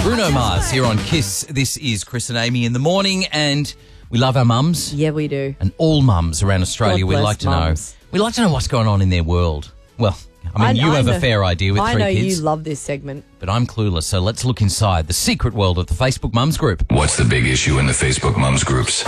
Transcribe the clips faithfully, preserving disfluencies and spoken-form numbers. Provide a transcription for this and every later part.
Bruno Mars here on Kiss. This is Chris and Amy in the morning, and we love our mums. Yeah, we do. And all mums around Australia, God we bless like to mums. know. We like to know what's going on in their world. Well, I mean, I- you I have know- a fair idea with I three know kids, you love this segment. but I'm clueless. So let's look inside the secret world of the Facebook Mums group. What's the big issue in the Facebook Mums groups?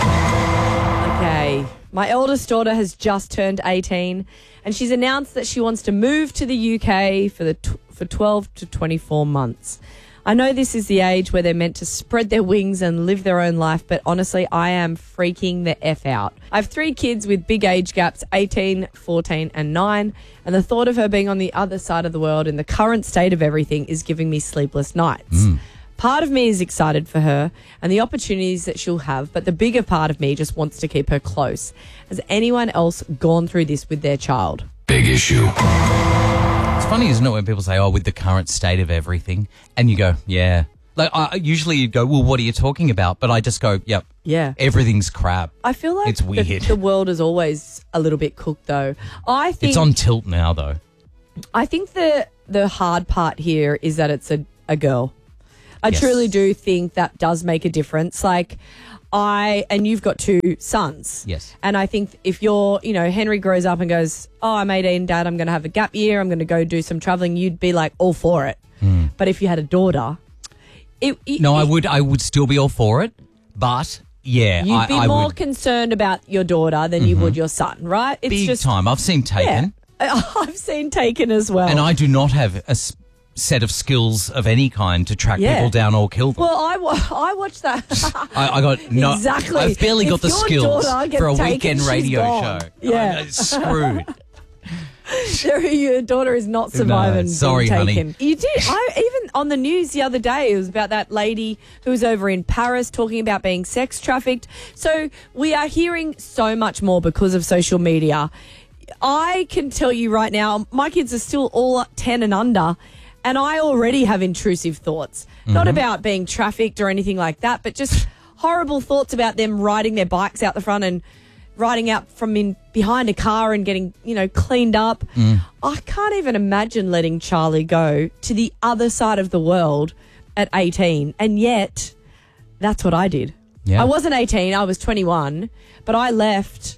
Okay. My eldest daughter has just turned eighteen, and she's announced that she wants to move to the U K for the t- for twelve to twenty-four months. I know this is the age where they're meant to spread their wings and live their own life, but honestly, I am freaking the F out. I have three kids with big age gaps, eighteen, fourteen and nine, and the thought of her being on the other side of the world in the current state of everything is giving me sleepless nights. Mm. Part of me is excited for her and the opportunities that she'll have, but the bigger part of me just wants to keep her close. Has anyone else gone through this with their child? Big issue. It's funny, isn't it, when people say, oh, with the current state of everything, and you go, yeah. Like, I, usually you'd go, well, what are you talking about? But I just go, yep, Yeah. everything's crap. I feel like It's weird. The, the world is always a little bit cooked, though. I think It's on tilt now, though. I think the the hard part here is that it's a, a girl. I Yes. truly do think that does make a difference. Like, I, and you've got two sons. Yes. And I think if you're, you know, Henry grows up and goes, oh, I'm eighteen, Dad, I'm going to have a gap year, I'm going to go do some traveling, you'd be like all for it. Mm. But if you had a daughter, it, it, No, it, I would I would still be all for it, but, yeah, you'd I, be I more would concerned about your daughter than you would your son, right? It's big just time. I've seen Taken, Yeah. I've seen Taken as well. and I do not have a s- set of skills of any kind to track Yeah. people down or kill them. Well, I, wa- I watched that. I, I got no. Exactly. I've barely If got the your skills daughter gets for a taken, weekend she's radio gone. show. Yeah. I'm screwed. Your daughter is not surviving. No, sorry, being honey. taken. You did. I even on the news the other day. It was about that lady who was over in Paris talking about being sex trafficked. So we are hearing so much more because of social media. I can tell you right now, my kids are still all ten and under, and I already have intrusive thoughts. Not about being trafficked or anything like that, but just horrible thoughts about them riding their bikes out the front and riding out from in behind a car and getting, you know, cleaned up. I can't even imagine letting Charlie go to the other side of the world at eighteen. And yet, that's what I did. Yeah. I wasn't eighteen, I was twenty-one, but I left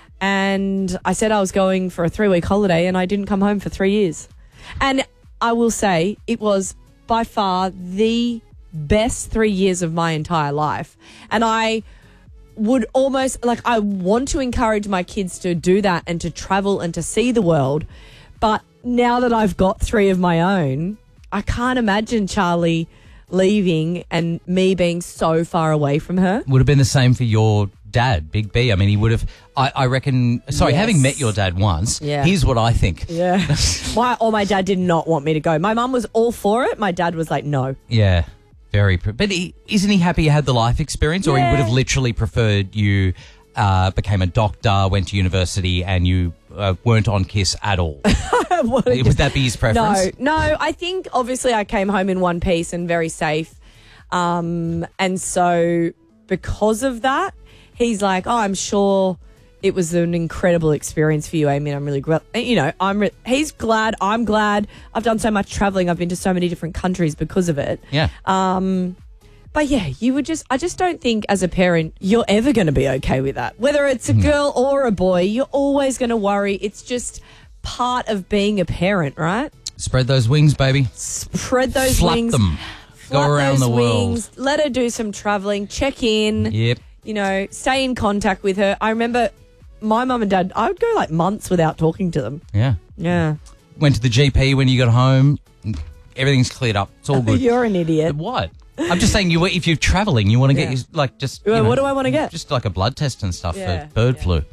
and I said I was going for a three-week holiday and I didn't come home for three years. And I will say it was by far the best three years of my entire life. And I would almost, like, I want to encourage my kids to do that and to travel and to see the world. But now that I've got three of my own, I can't imagine Charlie leaving and me being so far away from her. Would have been the same for your dad, Big B. I mean, he would have. I, I reckon. Sorry, Yes. having met your dad once, Yeah. here's what I think. Yeah. my, or my dad did not want me to go. My mum was all for it. My dad was like, no. Yeah, very. Pre- but he, isn't he happy you had the life experience, or he Yeah. would have literally preferred you uh, became a doctor, went to university, and you uh, weren't on Kiss at all? What- Would that be his preference? No, no. I think obviously I came home in one piece and very safe. Um, and so because of that, he's like, oh, I'm sure it was an incredible experience for you, Amy. And I'm really, gra- you know, I'm. Re- he's glad. I'm glad. I've done so much traveling. I've been to so many different countries because of it. Yeah. Um, but yeah, you would just, I just don't think as a parent, you're ever going to be okay with that. Whether it's a girl or a boy, you're always going to worry. It's just part of being a parent, right? Spread those wings, baby. Spread those Flap wings. them. Go flap around those the world. wings, let her do some traveling, check in, Yep. you know, stay in contact with her. I remember my mum and dad, I would go like months without talking to them. Yeah. Yeah. Went to the G P when you got home. Everything's cleared up. It's all good. You're an idiot. What? I'm just saying, you if you're traveling, you want to get Yeah. your, like just. You Well, know, what do I wanna get? Just like a blood test and stuff Yeah, for bird yeah. flu.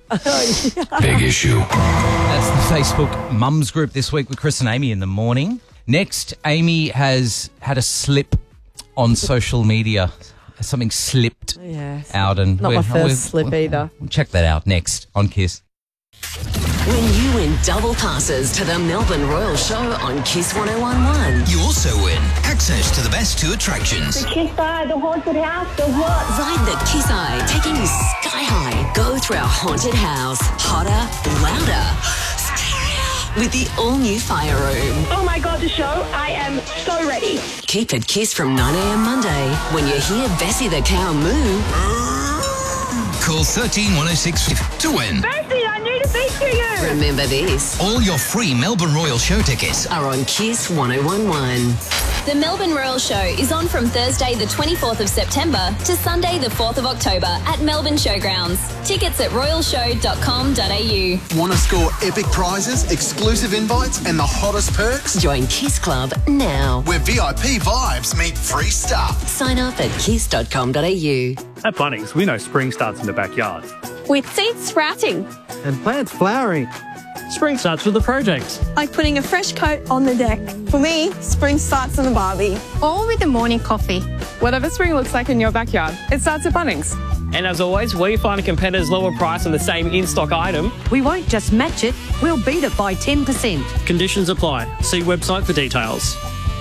Big issue. That's the Facebook Mums group this week with Chris and Amy in the morning. Next, Amy has had a slip on social media. Something slipped Yes. out, and Not we're- my first we're- slip we'll- either. We'll check that out next on Kiss. When you win double passes to the Melbourne Royal Show on Kiss one oh one point one. You also win access to the best two attractions. Kiss Eye, the haunted house, the what? Ride the Kiss Eye, taking you sky high. Go through our haunted house. Hotter, louder, scarier. with the all-new Fire Room. Oh my God, the show. I am so ready. Keep it Kiss from nine a.m. Monday when you hear Bessie the cow moo. Call thirteen one oh six to win. Bessie, I need to speak to you. Remember this. All your free Melbourne Royal show tickets Are on Kiss one oh one one. The Melbourne Royal Show is on from Thursday the twenty-fourth of September to Sunday the fourth of October at Melbourne Showgrounds. Tickets at royal show dot com dot a u. Want to score epic prizes, exclusive invites and the hottest perks? Join Kiss Club now. Where V I P vibes meet free stuff. Sign up at kiss dot com dot a u. At Bunnings, we know spring starts in the backyard. With seeds sprouting. And plants flowering. Spring starts with the projects. Like putting a fresh coat on the deck. For me, spring starts in the barbie. All with the morning coffee. Whatever spring looks like in your backyard, it starts at Bunnings. And as always, we find a competitor's lower price on the same in-stock item. We won't just match it, we'll beat it by ten percent. Conditions apply. See website for details.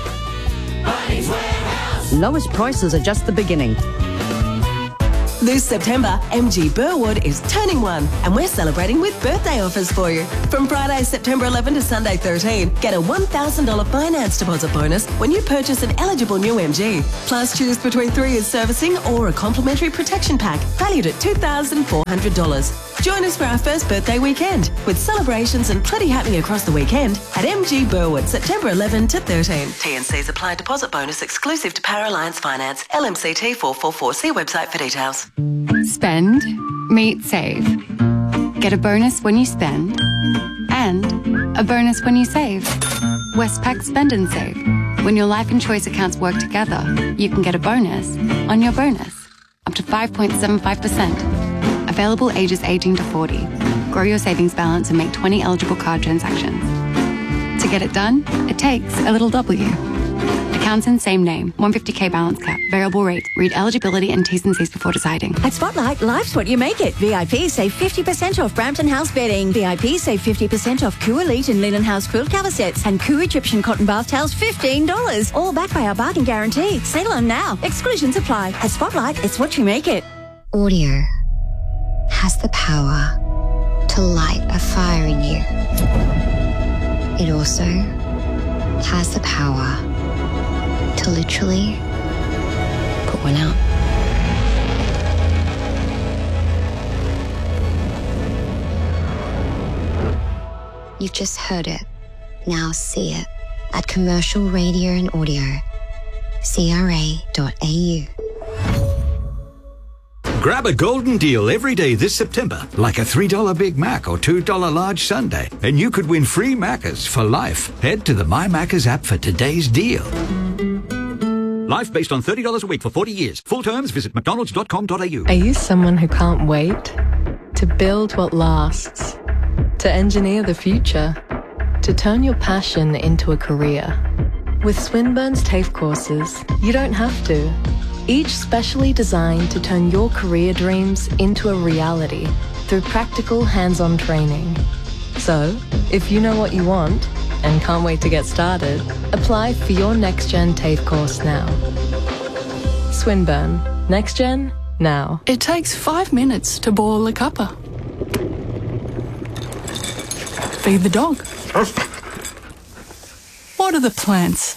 Lowest prices are just the beginning. This September, M G Burwood is turning one, and we're celebrating with birthday offers for you. From Friday, September eleventh to Sunday thirteen, get a one thousand dollars finance deposit bonus when you purchase an eligible new M G. Plus, choose between three years servicing or a complimentary protection pack valued at two thousand four hundred dollars. Join us for our first birthday weekend, with celebrations and plenty happening across the weekend at M G Burwood, September eleventh to thirteenth. T and C's apply. Deposit bonus exclusive to Power Alliance Finance. L M C T four four four. See website for details. Spend, meet, save. Get a bonus when you spend and a bonus when you save. Westpac Spend and Save. When your life and choice accounts work together, you can get a bonus on your bonus, up to five point seven five percent. Available ages eighteen to forty. Grow your savings balance and make twenty eligible card transactions. To get it done, it takes a little W. Accounts in same name. one hundred fifty k balance cap. Variable rate. Read eligibility and T's and C's before deciding. At Spotlight, life's what you make it. V I P save fifty percent off Brampton House bedding. V I P save fifty percent off Coo Elite and Linen House quilt cover sets. And Coo Egyptian cotton bath towels, fifteen dollars. All backed by our bargain guarantee. Sale on now. Exclusions apply. At Spotlight, it's what you make it. Audio has the power to light a fire in you. It also has the power to literally put one out. You've just heard it. Now see it at Commercial Radio and Audio. C R A dot A U. Grab a golden deal every day this September, like a three dollar Big Mac or two dollar large sundae, and you could win free Maccas for life. Head to the My Maccas app for today's deal. Life based on thirty dollars a week for forty years. Full terms, visit mcdonalds dot com dot a u. Are you someone who can't wait? To build what lasts? To engineer the future? To turn your passion into a career? With Swinburne's TAFE courses, you don't have to. Each specially designed to turn your career dreams into a reality through practical hands-on training. So, if you know what you want and can't wait to get started, apply for your NextGen TAFE course now. Swinburne. NextGen, now. It takes five minutes to boil a cuppa. Feed the dog. Water the plants.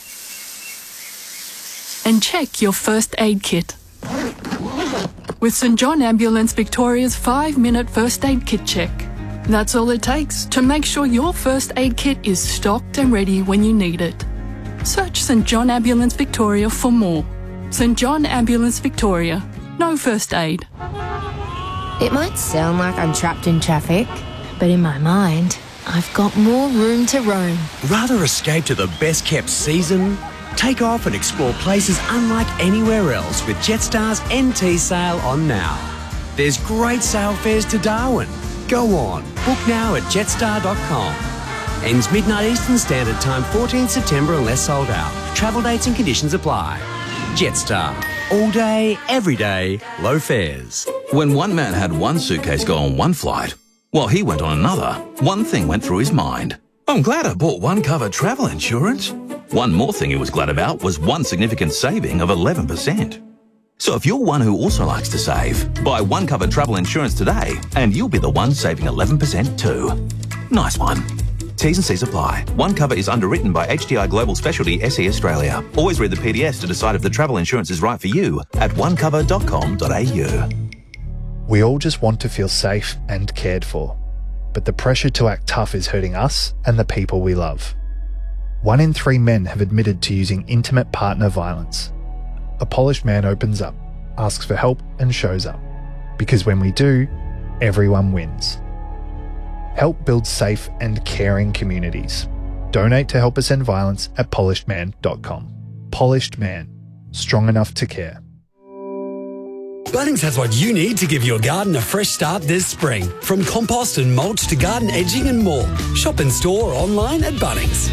And check your first aid kit. With St John Ambulance Victoria's five minute first aid kit check. That's all it takes to make sure your first aid kit is stocked and ready when you need it. Search St John Ambulance Victoria for more. St John Ambulance Victoria. No first aid. It might sound like I'm trapped in traffic, but in my mind, I've got more room to roam. Rather escape to the best kept season? Take off and explore places unlike anywhere else with Jetstar's N T sale on now. There's great sale fares to Darwin. Go on, book now at jetstar dot com. Ends midnight Eastern Standard Time, fourteenth September unless sold out. Travel dates and conditions apply. Jetstar. All day, every day, low fares. When one man had one suitcase go on one flight, while he went on another, one thing went through his mind. I'm glad I bought one cover travel insurance. One more thing he was glad about was one significant saving of eleven percent. So if you're one who also likes to save, buy one cover travel insurance today and you'll be the one saving eleven percent too. Nice one. T's and C's apply. One Cover is underwritten by H D I Global Specialty S E Australia. Always read the P D S to decide if the travel insurance is right for you at one cover dot com dot a u. We all just want to feel safe and cared for, but the pressure to act tough is hurting us and the people we love. One in three men have admitted to using intimate partner violence. A polished man opens up, asks for help and shows up. Because when we do, everyone wins. Help build safe and caring communities. Donate to Help Us End Violence at polished man dot com. Polished Man. Strong enough to care. Bunnings has what you need to give your garden a fresh start this spring. From compost and mulch to garden edging and more. Shop in store or online at Bunnings.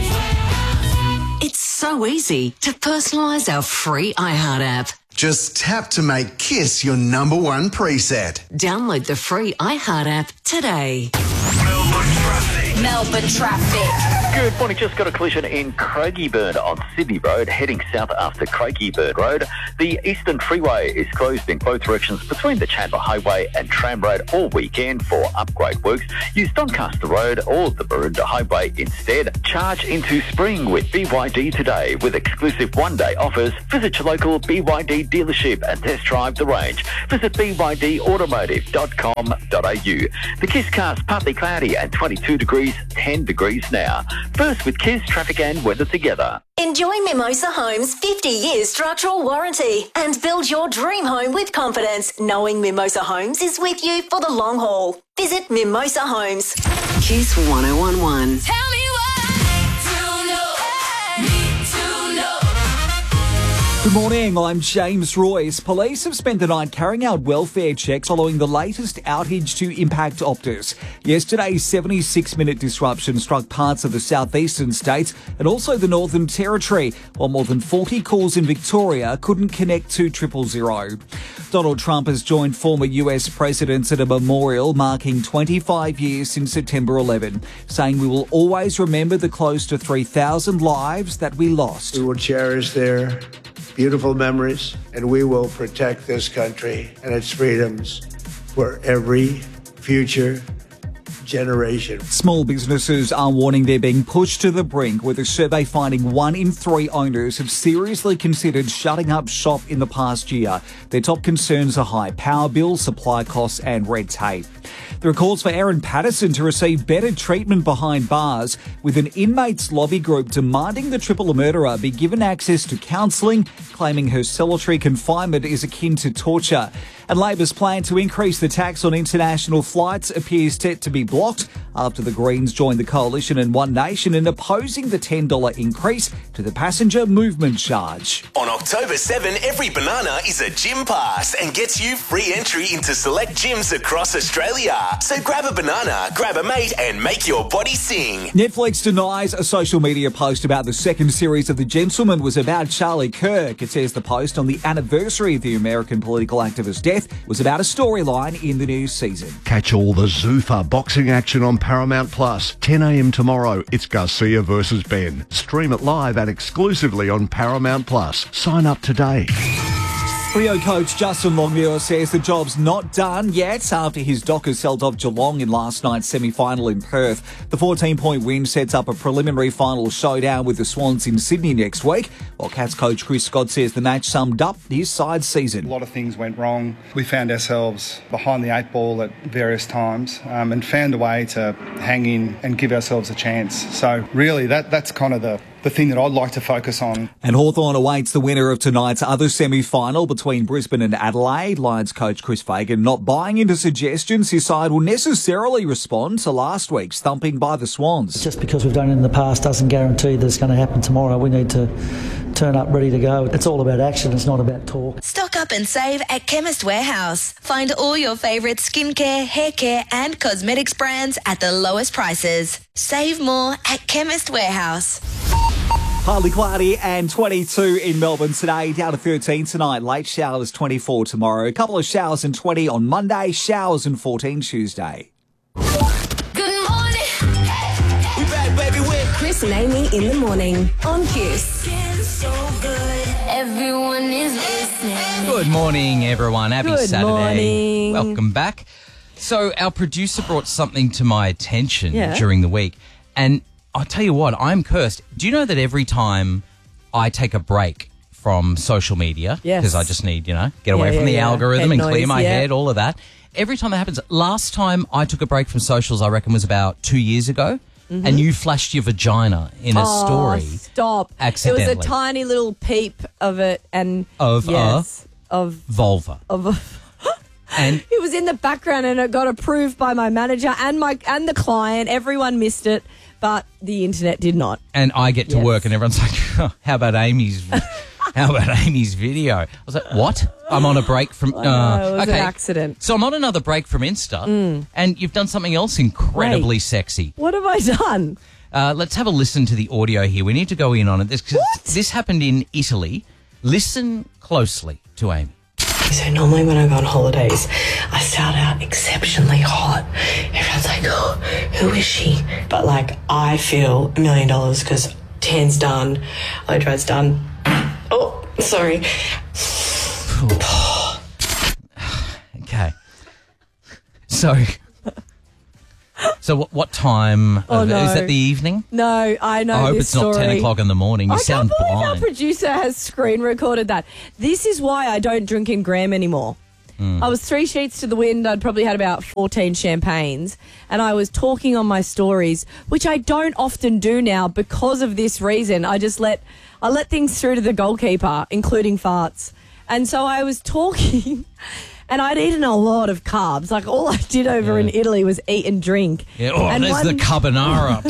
It's so easy to personalise our free iHeart app. Just tap to make Kiss your number one preset. Download the free iHeart app today. Melbourne traffic. Good morning. Just got a collision in Craigieburn on Sydney Road, heading south after Craigieburn Road. The Eastern Freeway is closed in both directions between the Chandler Highway and Tram Road all weekend for upgrade works. Use Doncaster Road or the Maroondah Highway instead. Charge into spring with B Y D today with exclusive one-day offers. Visit your local B Y D dealership and test drive the range. Visit b y d automotive dot com dot a u. The Kiss cast partly cloudy and twenty-two degrees, ten degrees now. First with Kiss traffic and weather together. Enjoy Mimosa Homes' fifty years structural warranty and build your dream home with confidence, knowing Mimosa Homes is with you for the long haul. Visit Mimosa Homes. Kiss one oh one one. Tell me Good morning, I'm James Royce. Police have spent the night carrying out welfare checks following the latest outage to impact Optus. Yesterday's seventy-six minute disruption struck parts of the southeastern states and also the Northern Territory, while more than forty calls in Victoria couldn't connect to triple zero. Donald Trump has joined former U S presidents at a memorial marking twenty-five years since September eleventh, saying we will always remember the close to three thousand lives that we lost. We will cherish their beautiful memories, and we will protect this country and its freedoms for every future generation. Small businesses are warning they're being pushed to the brink, with a survey finding one in three owners have seriously considered shutting up shop in the past year. Their top concerns are high power bills, supply costs and red tape. There are calls for Erin Patterson to receive better treatment behind bars, with an inmates lobby group demanding the triple murderer be given access to counselling, claiming her solitary confinement is akin to torture. And Labor's plan to increase the tax on international flights appears set to be blocked after the Greens joined the coalition and One Nation in opposing the ten dollars increase to the passenger movement charge. On October seventh, every banana is a gym pass and gets you free entry into select gyms across Australia. So grab a banana, grab a mate and make your body sing. Netflix denies a social media post about the second series of The Gentleman was about Charlie Kirk. It says the post on the anniversary of the American political activist's death was about a storyline in the new season. Catch all the Zuffa boxing action on Paramount Plus. ten a.m. tomorrow, it's Garcia versus Ben. Stream it live and exclusively on Paramount Plus. Sign up today. Freo coach Justin Longmuir says the job's not done yet after his Dockers held off Geelong in last night's semi-final in Perth. The fourteen-point win sets up a preliminary final showdown with the Swans in Sydney next week, while Cats coach Chris Scott says the match summed up his side's season. A lot of things went wrong. We found ourselves behind the eight ball at various times um, and found a way to hang in and give ourselves a chance. So really that that's kind of the the thing that I'd like to focus on. And Hawthorn awaits the winner of tonight's other semi-final between Brisbane and Adelaide. Lions coach Chris Fagan not buying into suggestions his side will necessarily respond to last week's thumping by the Swans. Just because we've done it in the past doesn't guarantee that it's going to happen tomorrow. We need to turn up ready to go. It's all about action, it's not about talk. Stock up and save at Chemist Warehouse. Find all your favourite skincare, hair care and cosmetics brands at the lowest prices. Save more at Chemist Warehouse. Partly cloudy and twenty-two in Melbourne today, down to thirteen tonight. Late showers, twenty-four tomorrow. A couple of showers and twenty on Monday, showers and fourteen Tuesday. Good morning. We back, baby, with Chris and Amy in the morning on Kiss. So good. Everyone is listening. Good morning, everyone. Happy Good Saturday. morning. Welcome back. So our producer brought something to my attention Yeah. during the week. And I'll tell you what, I'm cursed. Do you know that every time I take a break from social media, Yes. because I just need, you know, get away Yeah, from the yeah, yeah. algorithm Head and clear noise, my yeah. head, all of that. Every time that happens, last time I took a break from socials, I reckon was about two years ago, Mhm. and you flashed your vagina in a Oh, story. stop. Accidentally. It was a tiny little peep of it and Of a- yes, of Vulva. of a, And it was in the background and it got approved by my manager and my and the client. Everyone missed it, but the internet did not. and I get to Yes. work and everyone's like, oh, how about Amy's how about Amy's video? I was like, what? I'm on a break from I know, uh, it was okay. an accident. So I'm on another break from Insta Mm. and you've done something else incredibly Wait. sexy. What have I done? Uh, let's have a listen to the audio here. We need to go in on it. This, 'cause this happened in Italy. Listen closely to Amy. So normally when I go on holidays, I start out exceptionally hot. Everyone's like, oh, who is she? But like, I feel a million dollars because tan's done, blow dry's done. Oh, sorry. Okay. So, so what, what time? Oh, of, no. Is that the evening? No, I know I hope this it's not story. ten o'clock in the morning. You I sound can't believe our blind. producer has screen recorded that. This is why I don't drink in Graham anymore. Mm. I was three sheets to the wind. I'd probably had about fourteen champagnes, and I was talking on my stories, which I don't often do now because of this reason. I just let I let things through to the goalkeeper, including farts. And so I was talking, and I'd eaten a lot of carbs. Like all I did over in Italy was eat and drink. Yeah, oh, and there's one- the carbonara.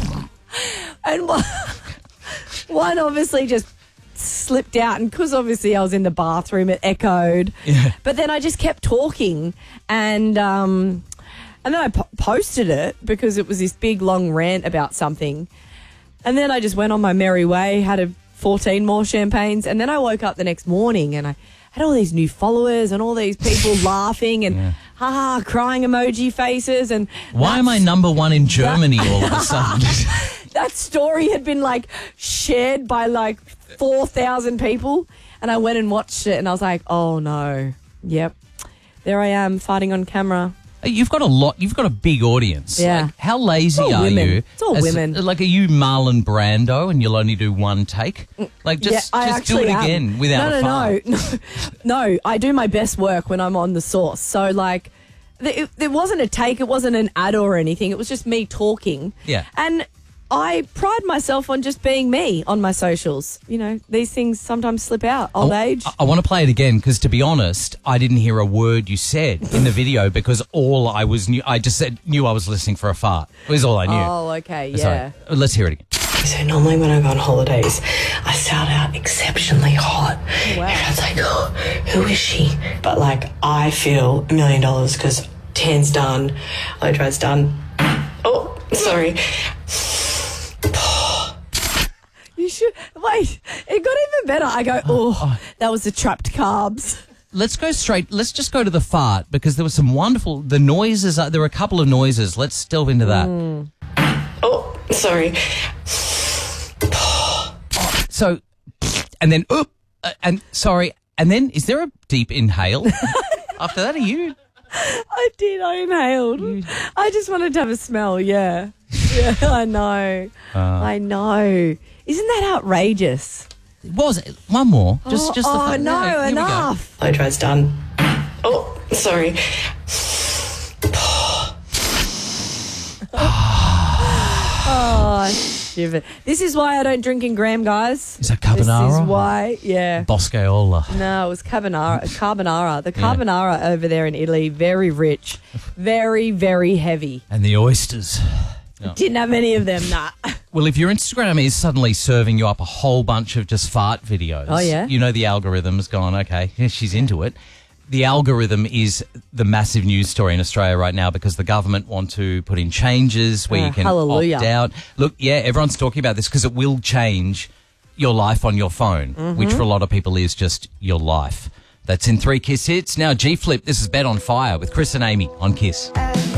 and one, one obviously just slipped out, and because obviously I was in the bathroom, it echoed. Yeah. But then I just kept talking, and um, and then I po- posted it because it was this big long rant about something, and then I just went on my merry way, had a fourteen more champagnes, and then I woke up the next morning and I had all these new followers and all these people laughing and Yeah. ha ha crying emoji faces, and Why am I number one in Germany all of a sudden? that story had been like shared by like four thousand people, and I went and watched it and I was like, oh no, yep, there I am fighting on camera. You've got a lot. You've got a big audience. Yeah. Like, how lazy It's all are women. you? It's all As- women. Like, are you Marlon Brando and you'll only do one take? Like, just Yeah, I just do actually it am. again without no, a no, fart. no, no, no. I do my best work when I'm on the source. So like, th- it, there wasn't a take. It wasn't an ad or anything. It was just me talking. Yeah. And I pride myself on just being me on my socials. You know, these things sometimes slip out. Old I, age. I, I want to play it again because, to be honest, I didn't hear a word you said in the video because all I was knew. I just said knew I was listening for a fart. It was all I knew. Oh, okay, Sorry. yeah. Let's hear it again. So normally when I go on holidays, I start out exceptionally hot. Wow. Everyone's like, oh, who is she? But like, I feel a million dollars because tan's done, blow dry's done. Oh, sorry. You should wait. It got even better. I go, oh, that was the trapped carbs. Let's go straight. Let's just go to the fart because there was some wonderful. The noises. Are, there were a couple of noises. Let's delve into that. Mm. Oh, sorry. So, and then, oop, uh, and sorry, and then is there a deep inhale after that? Are you? I did. I inhaled. I just wanted to have a smell. Yeah. Yeah, I know. Uh, I know. Isn't that outrageous? Was it one more? Just, oh, just. The oh th- no, here we go. enough. Blow dry's done. Oh, sorry. Oh, shiver. This is why I don't drink in Graham, guys. Is that carbonara? This is why, yeah. Boscaiola. No, it was carbonara. Carbonara. The carbonara over there in Italy, very rich, very, very heavy. And the oysters. No. Didn't have any of them, nah. Well, if your Instagram is suddenly serving you up a whole bunch of just fart videos, Oh, yeah? you know the algorithm's gone, okay, yeah, she's into it. The algorithm is the massive news story in Australia right now because the government want to put in changes where Oh, you can hallelujah. opt out. Look, yeah, everyone's talking about this because it will change your life on your phone, Mm-hmm. which for a lot of people is just your life. That's in three Kiss Hits. Now, G Flip, this is Bet on Fire with Chris and Amy on Kiss.